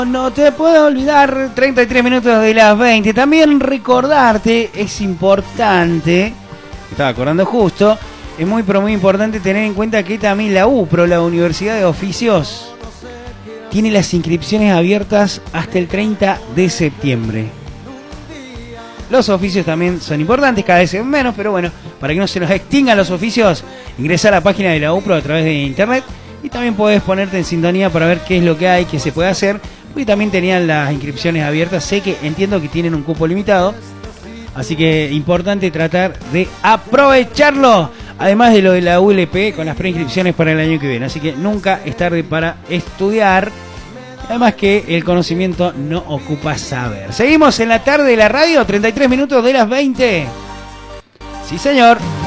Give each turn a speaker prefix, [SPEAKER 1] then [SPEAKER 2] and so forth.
[SPEAKER 1] No te puedo olvidar, 33 minutos de las 20. También recordarte, es importante, me estaba acordando justo, es muy pero muy importante tener en cuenta que también la UPRO, la Universidad de Oficios, tiene las inscripciones abiertas hasta el 30 de septiembre. Los oficios también son importantes, cada vez menos, pero bueno, para que no se nos extingan los oficios, ingresa a la página de la UPRO a través de internet y también podés ponerte en sintonía para ver qué es lo que hay, qué se puede hacer. Porque también tenían las inscripciones abiertas. Entiendo que tienen un cupo limitado. Así que importante tratar de aprovecharlo. Además de lo de la ULP con las preinscripciones para el año que viene. Así que nunca es tarde para estudiar. Además que el conocimiento no ocupa saber. Seguimos en la tarde de la radio. 33 minutos de las 20. Sí, señor.